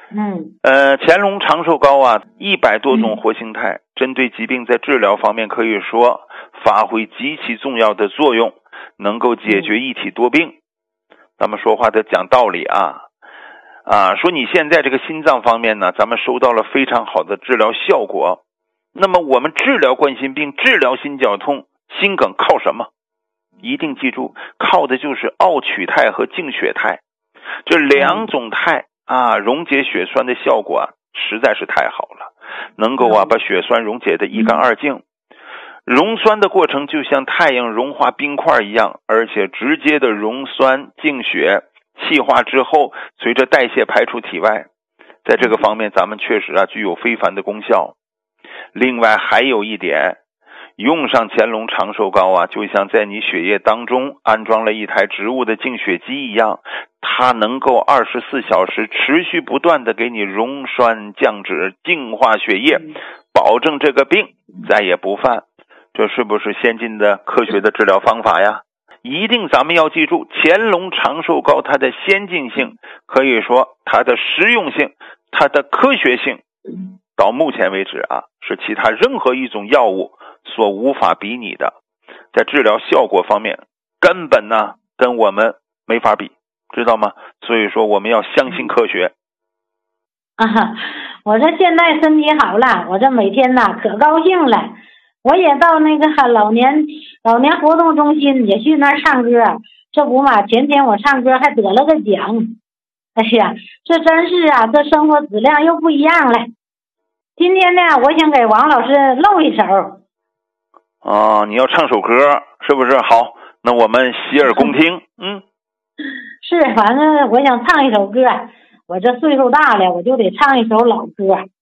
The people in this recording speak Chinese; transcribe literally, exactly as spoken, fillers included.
嗯， 呃，乾隆长寿膏啊，一百多种活性肽，嗯、针对疾病在治疗方面可以说发挥极其重要的作用，能够解决一体多病。嗯、咱们说话得讲道理啊，啊，说你现在这个心脏方面呢，咱们收到了非常好的治疗效果。那么我们治疗冠心病、治疗心绞痛、心梗靠什么？一定记住，靠的就是奥曲肽和净血肽这两种肽。啊，溶解血栓的效果啊，实在是太好了，能够啊把血栓溶解的一干二净。溶栓的过程就像太阳融化冰块一样，而且直接的溶栓净血，气化之后随着代谢排出体外。在这个方面咱们确实啊具有非凡的功效。另外还有一点，用上乾隆长寿膏啊，就像在你血液当中安装了一台植物的净血机一样，它能够二十四小时持续不断的给你溶栓降脂，净化血液，保证这个病再也不犯。这是不是先进的科学的治疗方法呀？一定咱们要记住，乾隆长寿膏它的先进性，可以说它的实用性，它的科学性，到目前为止啊，是其他任何一种药物所无法比拟的。在治疗效果方面，根本呢跟我们没法比，知道吗？所以说我们要相信科学。 啊，我这现在身体好了，我这每天呐可高兴了。我也到那个老年老年活动中心也去那儿唱歌，这不嘛，前天我唱歌还得了个奖。哎呀，这真是啊，这生活质量又不一样了。今天呢，我想给王老师露一手。 哦，你要唱首歌是不是？好，那我们洗耳恭听。嗯， 是，反正我想唱一首歌，我这岁数大了，我就得唱一首老歌。